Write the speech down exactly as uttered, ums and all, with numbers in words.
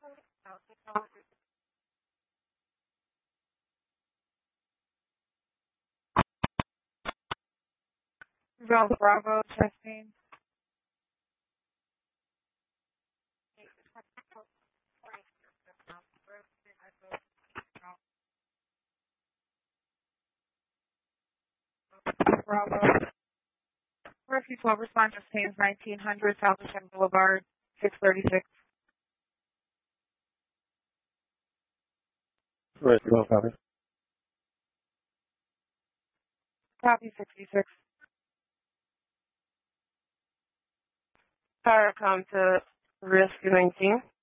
Bravo, Bravo, testing. Bravo. Rescue twelve response sustains nineteen hundred South Ocean Boulevard, six thirty-six. Rescue twelve, copy. Copy sixty-six. Paracom to Rescue nineteen.